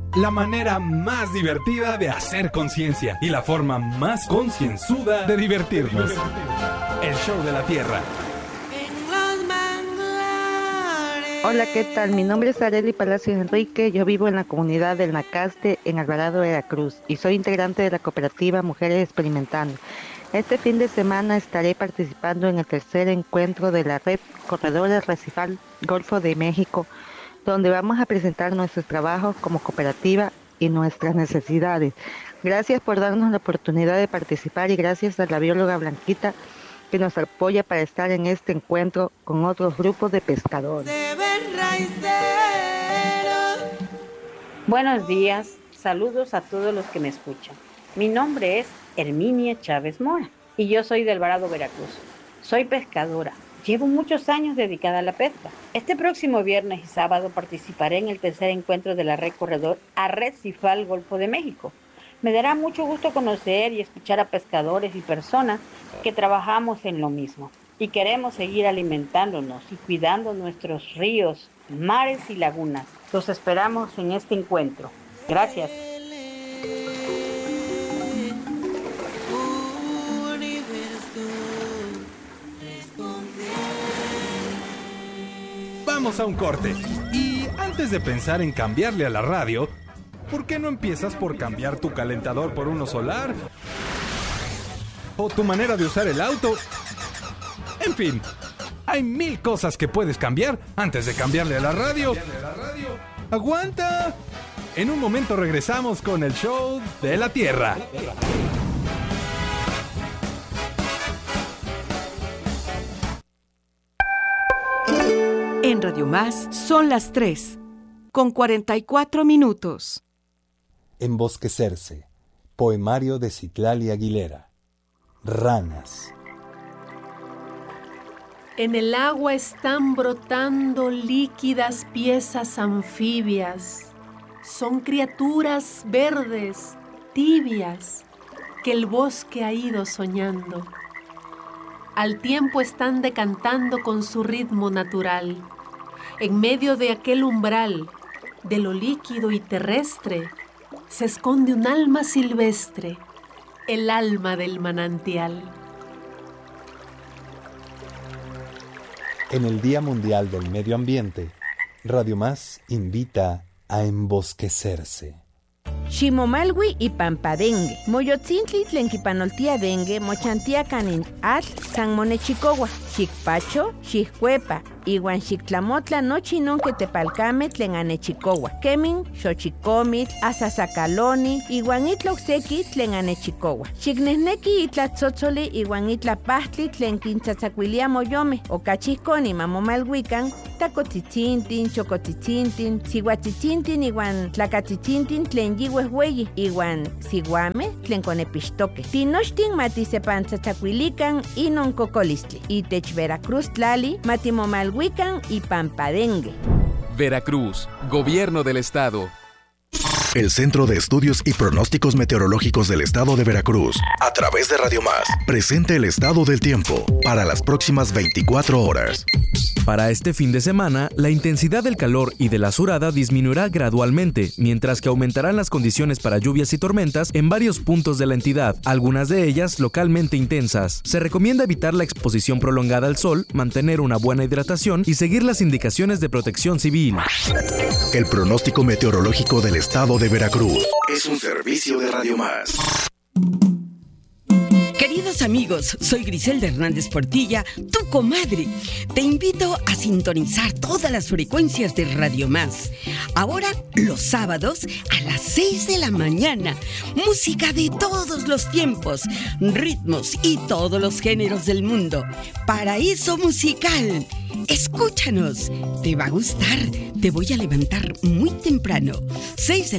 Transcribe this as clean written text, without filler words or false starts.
La manera más divertida de hacer conciencia y la forma más concienzuda de divertirnos. El show de la tierra. Hola, ¿qué tal? Mi nombre es Arely Palacios Enrique, yo vivo en la comunidad del Nacaste, en Alvarado, Veracruz, y soy integrante de la cooperativa Mujeres Experimentando. Este fin de semana estaré participando en el tercer encuentro de la Red Corredores Recifal Golfo de México, donde vamos a presentar nuestros trabajos como cooperativa y nuestras necesidades. Gracias por darnos la oportunidad de participar y gracias a la bióloga Blanquita que nos apoya para estar en este encuentro con otros grupos de pescadores. Buenos días, saludos a todos los que me escuchan. Mi nombre es Herminia Chávez Mora y yo soy de Alvarado, Veracruz. Soy pescadora, llevo muchos años dedicada a la pesca. Este próximo viernes y sábado participaré en el tercer encuentro de la Red Corredor Arrecifal Golfo de México. Me dará mucho gusto conocer y escuchar a pescadores y personas que trabajamos en lo mismo y queremos seguir alimentándonos y cuidando nuestros ríos, mares y lagunas. Los esperamos en este encuentro. Gracias. Vamos a un corte. Y antes de pensar en cambiarle a la radio, ¿por qué no empiezas por cambiar tu calentador por uno solar? ¿O tu manera de usar el auto? En fin, hay 1000 cosas que puedes cambiar antes de cambiarle a la radio. ¡Aguanta! En un momento regresamos con el show de la Tierra. En Radio Más son las 3, con 44 minutos. Embosquecerse. Poemario de Citlali Aguilera. Ranas. En el agua están brotando líquidas piezas anfibias. Son criaturas verdes, tibias, que el bosque ha ido soñando. Al tiempo están decantando con su ritmo natural. En medio de aquel umbral, de lo líquido y terrestre, se esconde un alma silvestre, el alma del manantial. En el Día Mundial del Medio Ambiente, Radio Más invita a embosquecerse. Ximomalwi y Pampadengue. Moyotzintli tlenquipanoltia dengue, mochantia canin al San Monechicohua, Xicpacho, Xiccuepa, iwan Xictlamotla nochi non que tepalcame tlen anechicohua. Kemin, Xochicomit, Asasacaloni, iwan itloxeki tlen anechicohua. Xicnehneki itlatzotzoli iwan itlapahtli tlen quintzatzacuilia moyome, ocachihconi mamomalhuican, tacotzitzinthin, chocotzitzinthin, sihuatzitzinthin iwan tlacatzitzinthin tlen yihuehueyi, iwan siguame tlen conepixtoque. Tinochtin matisepantzatzacuilican inon cocolistli. Itech Veracruz tlali matimomalhuican y Pampadengue. Veracruz, Gobierno del Estado. El Centro de Estudios y Pronósticos Meteorológicos del Estado de Veracruz, a través de Radio Más, presenta el estado del tiempo para las próximas 24 horas. Para este fin de semana, la intensidad del calor y de la azurada disminuirá gradualmente, mientras que aumentarán las condiciones para lluvias y tormentas en varios puntos de la entidad, algunas de ellas localmente intensas. Se recomienda evitar la exposición prolongada al sol, mantener una buena hidratación y seguir las indicaciones de protección civil. El pronóstico meteorológico del Estado de Veracruz es un servicio de Radio Más. Queridos amigos, soy Griselda Hernández Portilla, tu comadre. Te invito a sintonizar todas las frecuencias de Radio Más. Ahora, los sábados a las 6 de la mañana. Música de todos los tiempos, ritmos y todos los géneros del mundo. Paraíso musical. Escúchanos, te va a gustar. Te voy a levantar muy temprano. 6 de